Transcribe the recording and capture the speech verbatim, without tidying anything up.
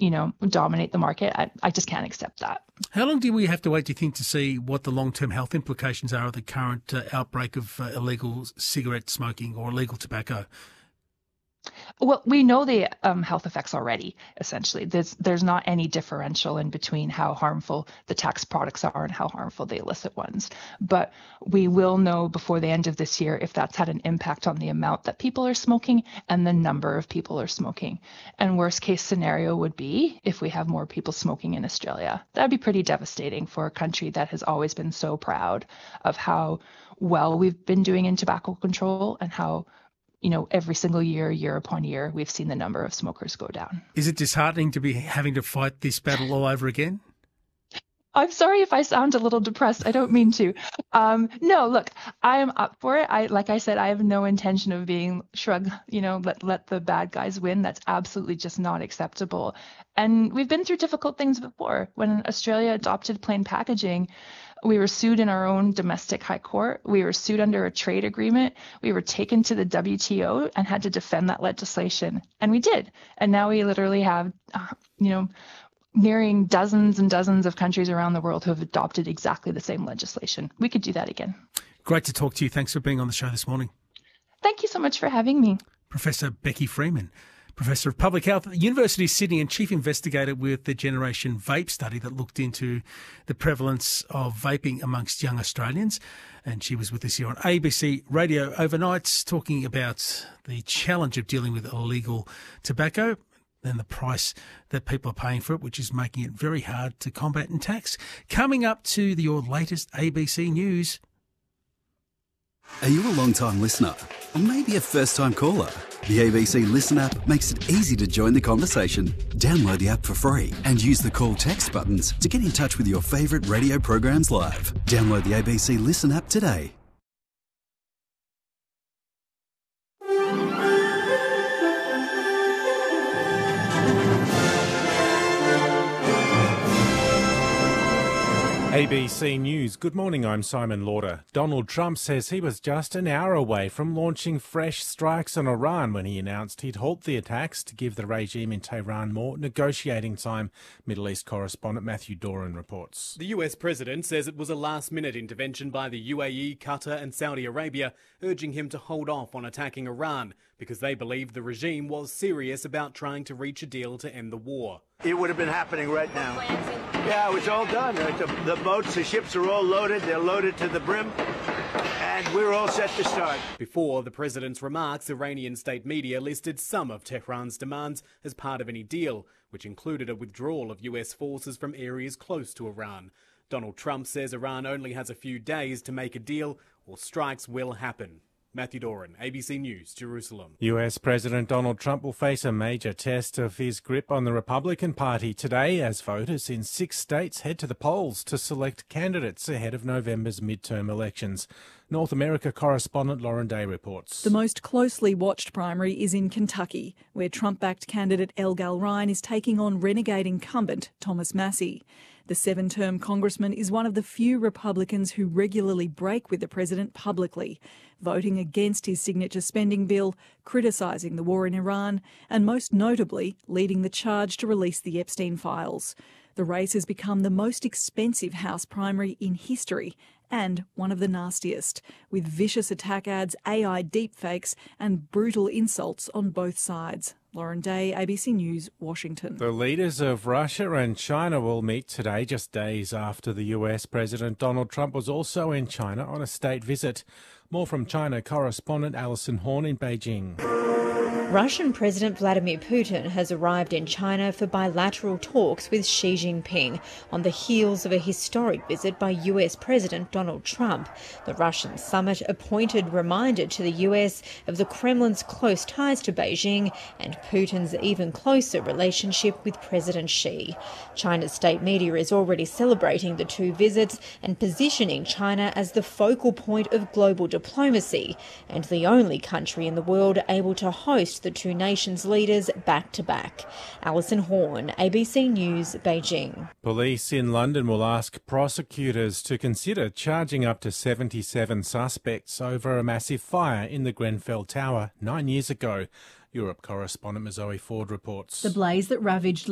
you know, dominate the market. I, I just can't accept that. How long do we have to wait, do you think, to see what the long-term health implications are of the current uh, outbreak of uh, illegal cigarette smoking or illegal tobacco? Well, we know the um, health effects already, essentially. There's, there's not any differential in between how harmful the tax products are and how harmful the illicit ones. But we will know before the end of this year if that's had an impact on the amount that people are smoking and the number of people are smoking. And worst case scenario would be if we have more people smoking in Australia. That'd be pretty devastating for a country that has always been so proud of how well we've been doing in tobacco control and how, you know, every single year, year upon year, we've seen the number of smokers go down. Is it disheartening to be having to fight this battle all over again? I'm sorry if I sound a little depressed. I don't mean to. Um, no, look, I am up for it. I, like I said, I have no intention of being shrug, you know, let, let the bad guys win. That's absolutely just not acceptable. And we've been through difficult things before. When Australia adopted plain packaging, we were sued in our own domestic high court. We were sued under a trade agreement. We were taken to the W T O and had to defend that legislation. And we did. And now we literally have, uh, you know, nearing dozens and dozens of countries around the world who have adopted exactly the same legislation. We could do that again. Great to talk to you. Thanks for being on the show this morning. Thank you so much for having me. Professor Becky Freeman, Professor of Public Health at the University of Sydney and Chief Investigator with the Generation Vape study that looked into the prevalence of vaping amongst young Australians. And she was with us here on A B C Radio overnight talking about the challenge of dealing with illegal tobacco and the price that people are paying for it, which is making it very hard to combat and tax. Coming up to the, your latest A B C News. Are you a long-time listener? Or maybe a first-time caller? The A B C Listen app makes it easy to join the conversation. Download the app for free and use the call text buttons to get in touch with your favourite radio programs live. Download the A B C Listen app today. A B C News. Good morning, I'm Simon Lauder. Donald Trump says he was just an hour away from launching fresh strikes on Iran when he announced he'd halt the attacks to give the regime in Tehran more negotiating time. Middle East correspondent Matthew Doran reports. The U S president says it was a last-minute intervention by the U A E, Qatar and Saudi Arabia, urging him to hold off on attacking Iran because they believed the regime was serious about trying to reach a deal to end the war. It would have been happening right now. Yeah, it was all done. The, the boats, the ships are all loaded. They're loaded to the brim. And we're all set to start. Before the president's remarks, Iranian state media listed some of Tehran's demands as part of any deal, which included a withdrawal of U S forces from areas close to Iran. Donald Trump says Iran only has a few days to make a deal or strikes will happen. Matthew Doran, A B C News, Jerusalem. U S President Donald Trump will face a major test of his grip on the Republican Party today as voters in six states head to the polls to select candidates ahead of November's midterm elections. North America correspondent Lauren Day reports. The most closely watched primary is in Kentucky, where Trump-backed candidate Elgal Ryan is taking on renegade incumbent Thomas Massie. The seven-term congressman is one of the few Republicans who regularly break with the president publicly, voting against his signature spending bill, criticising the war in Iran, and most notably leading the charge to release the Epstein files. The race has become the most expensive House primary in history and one of the nastiest, with vicious attack ads, A I deepfakes and brutal insults on both sides. Lauren Day, A B C News, Washington. The leaders of Russia and China will meet today, just days after the U S President Donald Trump was also in China on a state visit. More from China correspondent Alison Horn in Beijing. Russian President Vladimir Putin has arrived in China for bilateral talks with Xi Jinping on the heels of a historic visit by U S President Donald Trump. The Russian summit a pointed reminder to the U S of the Kremlin's close ties to Beijing and Putin's even closer relationship with President Xi. China's state media is already celebrating the two visits and positioning China as the focal point of global diplomacy and the only country in the world able to host the two nations' leaders back-to-back. Alison Horn, A B C News, Beijing. Police in London will ask prosecutors to consider charging up to seventy-seven suspects over a massive fire in the Grenfell Tower nine years ago. Europe correspondent Zoe Ford reports. The blaze that ravaged